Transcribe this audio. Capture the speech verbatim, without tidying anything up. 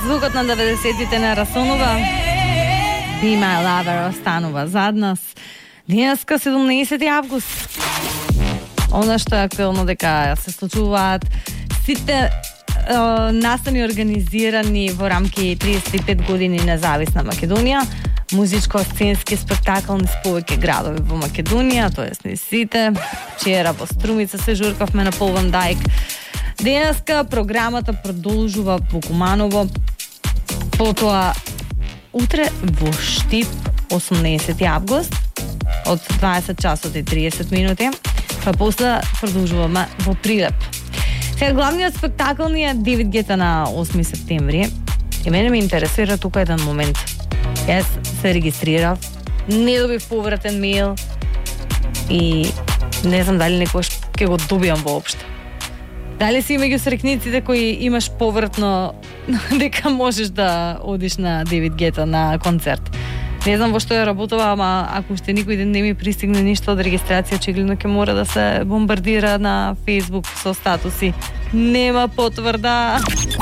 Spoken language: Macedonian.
Звукот на деветдесетите на Расонова. Be My Lover останува зад нас. Денеска седумнаесети август. Она што е актуелно дека се случуваат сите е, настани организирани во рамки триесет и пет години независна Македонија, музичко-сценски спектакл низ повеќе градови во Македонија, тоест низ сите. Вчера во Струмица се журкавме на Пол Ван Дајк. Денеска програмата продолжува во Куманово. Потоа утре во Штип, осумнаесети август, од дваесет часот и триесет минути, па после продолжуваме во Прилеп. Сега главниот спектакл ни е Девид Гета на осми септември. И мене ме интересира тука еден момент. Јас се регистрирав, не добив повратен мејл и не знам дали некојаш ќе го добијам воопшто. Дали си меѓу срекниците кои имаш повратно дека можеш да одиш на Девид Гета на концерт? Не знам во што ја работува, ама ако уште никој ден не ми пристигне ништо од регистрација, очигледно ќе мора да се бомбардира на Facebook со статуси. Нема потврда.